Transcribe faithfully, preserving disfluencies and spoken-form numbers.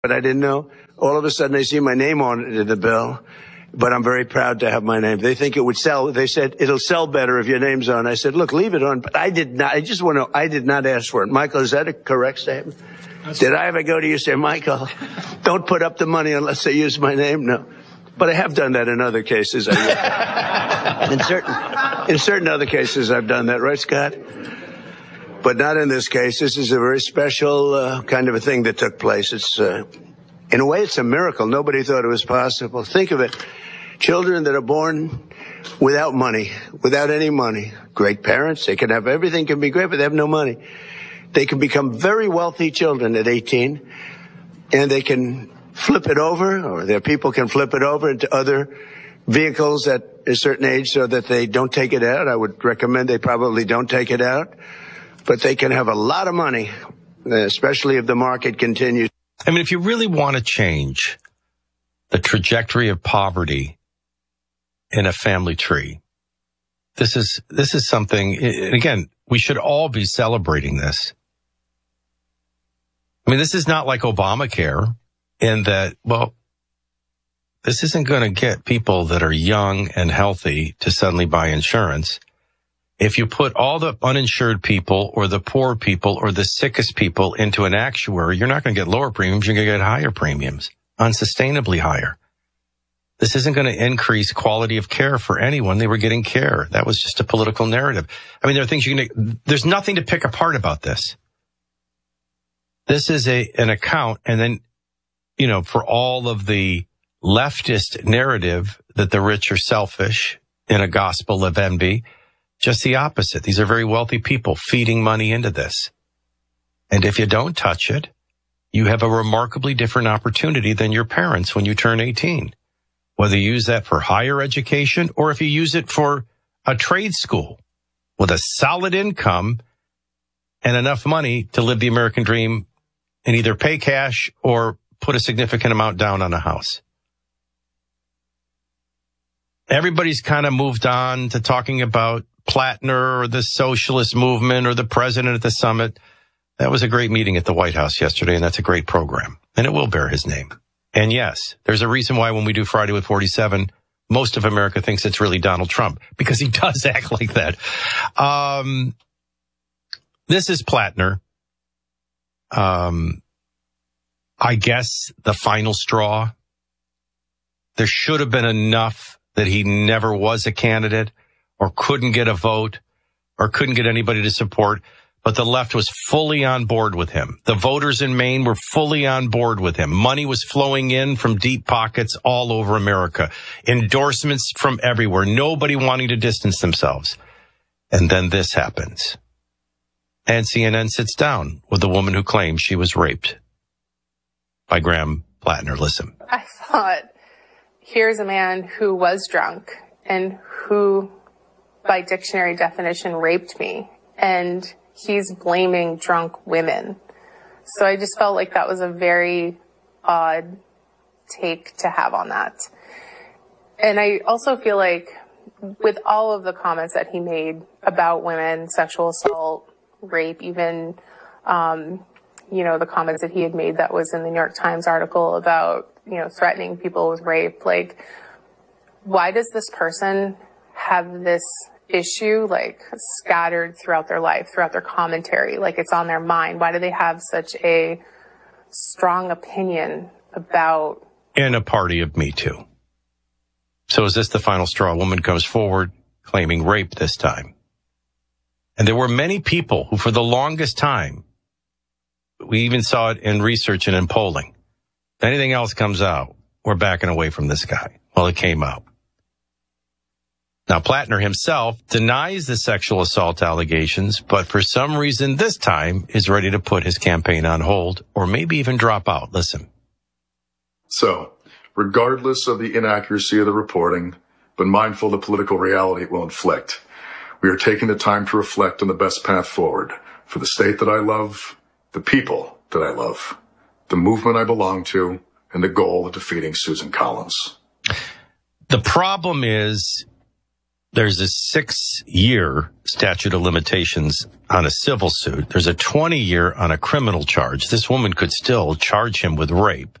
But I didn't know. All of a sudden, they see my name on it in the bill. But I'm very proud to have my name. They think it would sell. They said, it'll sell better if your name's on. I said, look, leave it on. But I did not. I just want to, I did not ask for it. Michael, is that a correct statement? That's did I ever go to you and say, Michael, don't put up the money unless they use my name? No. But I have done that in other cases. I, in certain, in certain other cases, I've done that. Right, Scott? But not in this case. This is a very special uh, kind of a thing that took place. It's, uh, in a way, it's a miracle. Nobody thought it was possible. Think of it. Children that are born without money, without any money. Great parents. They can have everything can be great, but they have no money. They can become very wealthy children at eighteen, and they can flip it over, or their people can flip it over into other vehicles at a certain age so that they don't take it out. I would recommend they probably don't take it out. But they can have a lot of money, especially if the market continues. I mean, if you really want to change the trajectory of poverty in a family tree, this is this is something, and again, we should all be celebrating this. I mean, this is not like Obamacare in that, well, this isn't going to get people that are young and healthy to suddenly buy insurance. If you put all the uninsured people or the poor people or the sickest people into an actuary, you're not going to get lower premiums. You're going to get higher premiums, unsustainably higher. This isn't going to increase quality of care for anyone. They were getting care. That was just a political narrative. I mean, there are things you can, there's nothing to pick apart about this. This is a, an account. And then, you know, for all of the leftist narrative that the rich are selfish in a gospel of envy, just the opposite. These are very wealthy people feeding money into this. And if you don't touch it, you have a remarkably different opportunity than your parents when you turn eighteen. Whether you use that for higher education or if you use it for a trade school with a solid income and enough money to live the American dream and either pay cash or put a significant amount down on a house. Everybody's kind of moved on to talking about Plattner or the socialist movement or the president at the summit. That was a great meeting at the White House yesterday, and that's a great program. And it will bear his name. And yes, there's a reason why when we do Friday with forty-seven, most of America thinks it's really Donald Trump, because he does act like that. Um, this is Plattner. Um, I guess the final straw. There should have been enough that he never was a candidate, or couldn't get a vote, or couldn't get anybody to support, but the left was fully on board with him. The voters in Maine were fully on board with him. Money was flowing in from deep pockets all over America. Endorsements from everywhere. Nobody wanting to distance themselves. And then this happens. And C N N sits down with the woman who claims she was raped by Graham Plattner. Listen. I thought, here's a man who was drunk and who, by dictionary definition, raped me. And he's blaming drunk women. So I just felt like that was a very odd take to have on that. And I also feel like with all of the comments that he made about women, sexual assault, rape, even, um, you know, the comments that he had made that was in the New York Times article about, you know, threatening people with rape, like, why does this person have this issue like scattered throughout their life, throughout their commentary, like it's on their mind? Why do they have such a strong opinion about in a party of Me Too? So is this the final straw? A woman comes forward claiming rape this time. And there were many people who for the longest time, we even saw it in research and in polling, if anything else comes out, we're backing away from this guy. Well, it came out. Now, Plattner himself denies the sexual assault allegations, but for some reason this time is ready to put his campaign on hold or maybe even drop out. Listen. So, regardless of the inaccuracy of the reporting, but mindful of the political reality it will inflict, we are taking the time to reflect on the best path forward for the state that I love, the people that I love, the movement I belong to, and the goal of defeating Susan Collins. The problem is, there's a six-year statute of limitations on a civil suit. There's a twenty-year on a criminal charge. This woman could still charge him with rape.